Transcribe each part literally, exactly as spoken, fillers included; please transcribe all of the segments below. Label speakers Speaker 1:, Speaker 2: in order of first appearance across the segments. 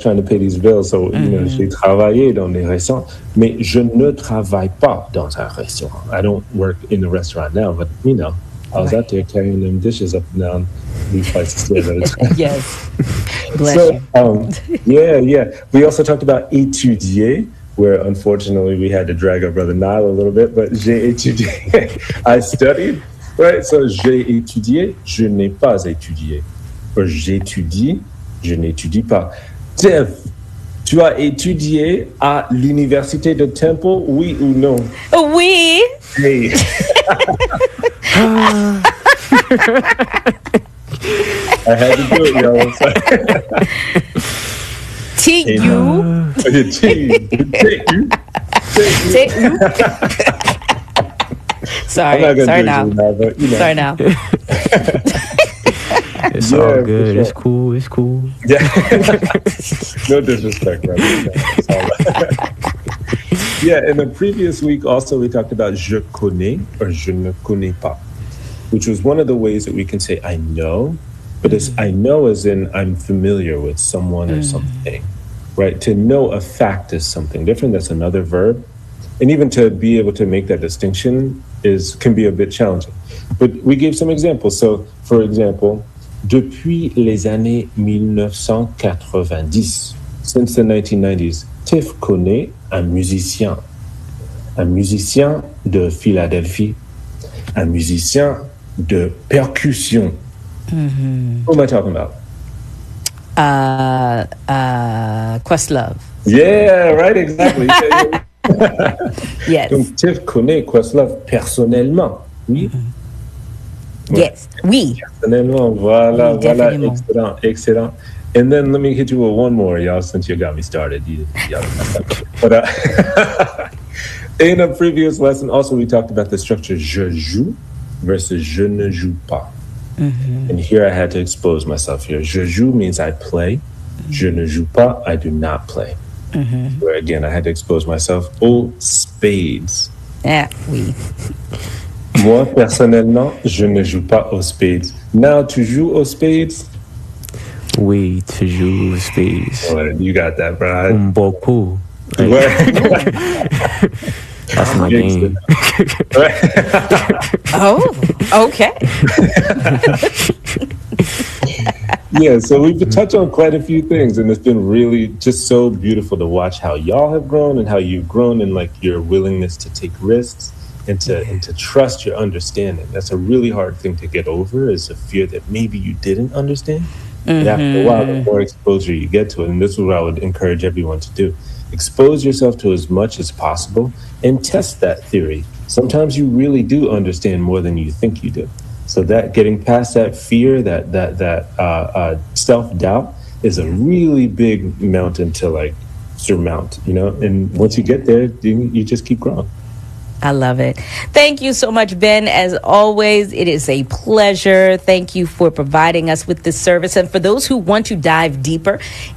Speaker 1: trying to pay these bills. So, mm-hmm. you know, j'ai travaillé dans les restaurants. Mais je ne travaille pas dans un restaurant. I don't work in a restaurant now, but, you know, I was right. out there carrying them dishes up and down these flights of stairs at a time.
Speaker 2: Yes. Bless
Speaker 1: so,
Speaker 2: you.
Speaker 1: Um, yeah, yeah. We also talked about étudier, where unfortunately we had to drag our brother Nile a little bit, but j'ai étudié. I studied, right? So, j'ai étudié, je n'ai pas étudié. Or j'étudie, je n'étudie pas. Dev, tu as étudié à l'université de Temple, oui ou non?
Speaker 2: Oui.
Speaker 1: Hey. I had to do it, y'all.
Speaker 2: T U. T U. Sorry, sorry now. now but, you know. Sorry now.
Speaker 3: It's
Speaker 1: yeah,
Speaker 3: all good.
Speaker 1: Sure.
Speaker 3: It's cool. It's cool.
Speaker 1: Yeah. No disrespect, brother. Yeah, in the previous week also we talked about je connais or je ne connais pas, which was one of the ways that we can say I know, but it's I know as in I'm familiar with someone or something, right? To know a fact is something different. That's another verb. And even to be able to make that distinction is can be a bit challenging. But we gave some examples. So, for example, depuis les années dix-neuf cent quatre-vingt-dix, since the nineteen nineties, Tiff connaît un musicien, un musicien de Philadelphie, un musicien de percussion.
Speaker 2: Mm-hmm.
Speaker 1: Who am I talking about?
Speaker 2: Uh, uh, Questlove.
Speaker 1: Yeah, right, exactly.
Speaker 2: Yes.
Speaker 1: Donc, Tiff connaît Questlove personnellement, oui?
Speaker 2: Mm-hmm. Yes, oui.
Speaker 1: Personnellement, voilà,
Speaker 2: oui,
Speaker 1: voilà, excellent, excellent. And then let me hit you with one more, y'all, since you got me started. You, y'all but uh, in a previous lesson, also we talked about the structure je joue versus je ne joue pas.
Speaker 2: Mm-hmm.
Speaker 1: And here I had to expose myself here. Je joue means I play. Mm-hmm. Je ne joue pas, I do not play.
Speaker 2: Mm-hmm.
Speaker 1: Where again, I had to expose myself. Aux spades.
Speaker 2: Yeah, oui.
Speaker 1: Moi, personnellement, je ne joue pas aux spades. Now, tu joues aux spades?
Speaker 3: Oui, tu joues aux spades.
Speaker 1: Oh, you got that, bro.
Speaker 3: Un beaucoup. That's my game.
Speaker 2: Oh, okay.
Speaker 1: Yeah, so we've touched on quite a few things, and it's been really just so beautiful to watch how y'all have grown and how you've grown and like your willingness to take risks and to and to trust your understanding. That's a really hard thing to get over, is a fear that maybe you didn't understand.
Speaker 2: Mm-hmm.
Speaker 1: And after a while, the more exposure you get to it, and this is what I would encourage everyone to do. Expose yourself to as much as possible and test that theory. Sometimes you really do understand more than you think you do. So that getting past that fear, that that that uh, uh, self-doubt is a really big mountain to like surmount, you know? And once you get there, you, you just keep growing.
Speaker 2: I love it. Thank you so much, Ben. As always, it is a pleasure. Thank you for providing us with this service. And for those who want to dive deeper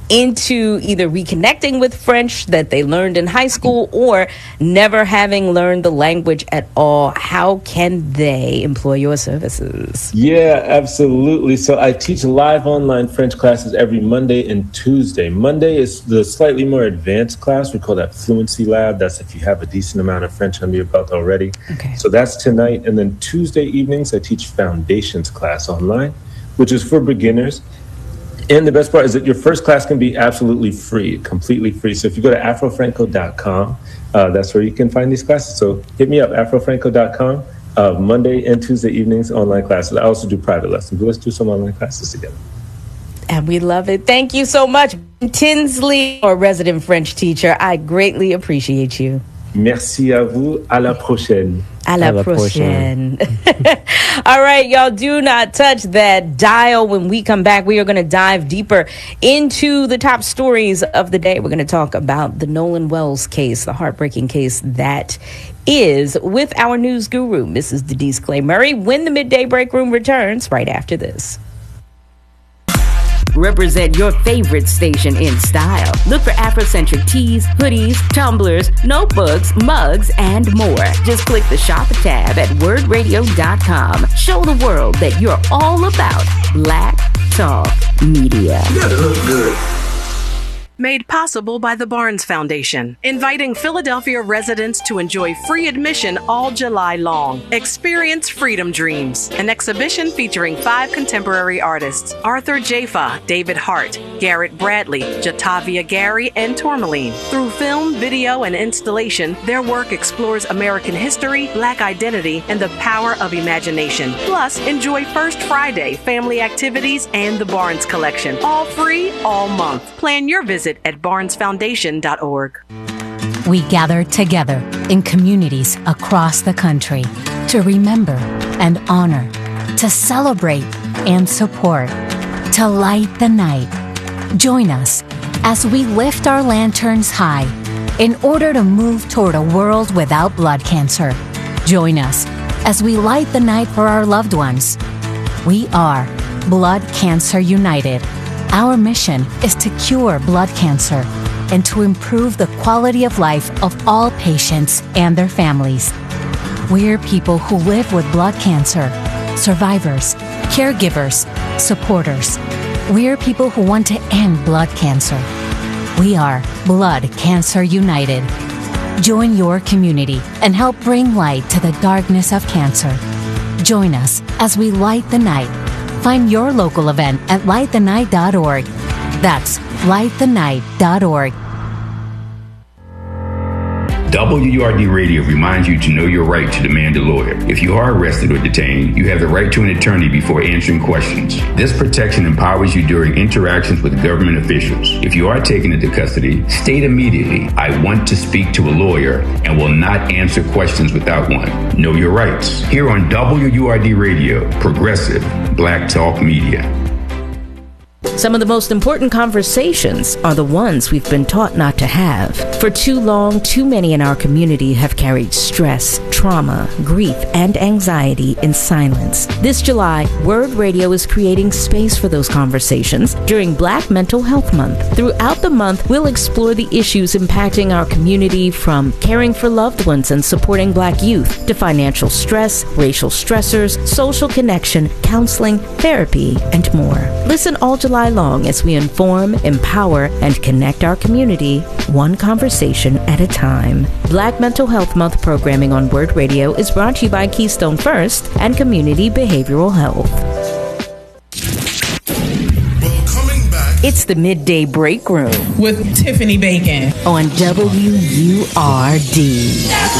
Speaker 2: into either reconnecting with French that they learned in high school or never having learned the language at all, how can they employ your services?
Speaker 1: Yeah, absolutely. So I teach live online French classes every Monday and Tuesday. Monday is the slightly more advanced class. We call that Fluency Lab. That's if you have a decent amount of French under your belt already.
Speaker 2: Okay.
Speaker 1: So that's tonight. And then Tuesday evenings, I teach Foundations class online, which is for beginners. And the best part is that your first class can be absolutely free, completely free. So if you go to afro franco dot com, uh, that's where you can find these classes. So hit me up, afro franco dot com, uh, Monday and Tuesday evenings, online classes. I also do private lessons. Let's do some online classes together.
Speaker 2: And we love it. Thank you so much, Tinsley, our resident French teacher. I greatly appreciate you.
Speaker 1: Merci à vous. À la prochaine.
Speaker 2: À la,
Speaker 3: À la
Speaker 2: prochaine. All right, y'all, do not touch that dial. When we come back, we are going to dive deeper into the top stories of the day. We're going to talk about the Nolan Wells case, the heartbreaking case that is, with our news guru, Missus Denise Clay Murray, when the Midday Break Room returns right after this. Represent your favorite station in style. Look for Afrocentric tees, hoodies, tumblers, notebooks, mugs, and more. Just click the shop tab at word radio dot com. Show the world that you're all about Black Talk Media.
Speaker 4: You gotta look good. Made possible by the Barnes Foundation, inviting Philadelphia residents to enjoy free admission all July long. Experience Freedom Dreams, an exhibition featuring five contemporary artists: Arthur Jafa, David Hart, Garrett Bradley, Jatavia Gary, and Tourmaline. Through film, video, and installation, their work explores American history, Black identity, and the power of imagination. Plus, enjoy First Friday, family activities, and the Barnes Collection. All free, all month. Plan your visit at barnes foundation dot org.
Speaker 5: We gather together in communities across the country to remember and honor, to celebrate and support, to light the night. Join us as we lift our lanterns high in order to move toward a world without blood cancer. Join us as we light the night for our loved ones. We are Blood Cancer United. Our mission is to cure blood cancer and to improve the quality of life of all patients and their families. We're people who live with blood cancer, survivors, caregivers, supporters. We're people who want to end blood cancer. We are Blood Cancer United. Join your community and help bring light to the darkness of cancer. Join us as we light the night. Find your local event at light the night dot org. That's light the night dot org.
Speaker 6: W U R D Radio reminds you to know your right to demand a lawyer. If you are arrested or detained, you have the right to an attorney before answering questions. This protection empowers you during interactions with government officials. If you are taken into custody, state immediately, "I want to speak to a lawyer," and will not answer questions without one. Know your rights. Here on W U R D Radio, Progressive Black Talk Media.
Speaker 2: Some of the most important conversations are the ones we've been taught not to have. For too long, too many in our community have carried stress, trauma, grief, and anxiety in silence. This July, Word Radio is creating space for those conversations during Black Mental Health Month. Throughout the month, we'll explore the issues impacting our community, from caring for loved ones and supporting Black youth to financial stress, racial stressors, social connection, counseling, therapy, and more. Listen all July long as we inform, empower, and connect our community, one conversation at a time. Black Mental Health Month programming on Word Radio is brought to you by Keystone First and Community Behavioral Health.
Speaker 7: Well, coming back,
Speaker 2: it's the Midday Break Room
Speaker 8: with Tiffany Bacon
Speaker 2: on W U R D.